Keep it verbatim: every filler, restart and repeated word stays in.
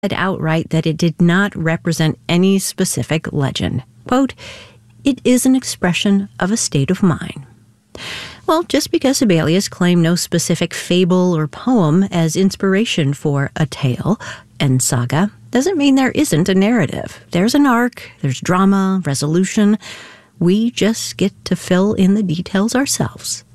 outright that it did not represent any specific legend. Quote, "It is an expression of a state of mind." Well, just because Sibelius claimed no specific fable or poem as inspiration for a tale and saga doesn't mean there isn't a narrative. There's an arc, there's drama, resolution. We just get to fill in the details ourselves.